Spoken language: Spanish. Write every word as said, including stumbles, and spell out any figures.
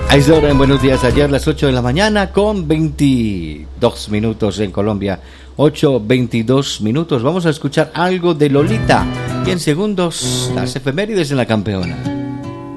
A esta hora en Buenos Días Ayer, las ocho de la mañana con veintidós minutos en Colombia. ocho veintidós minutos. Vamos a escuchar algo de Lolita. Y en segundos, las efemérides en La Campeona.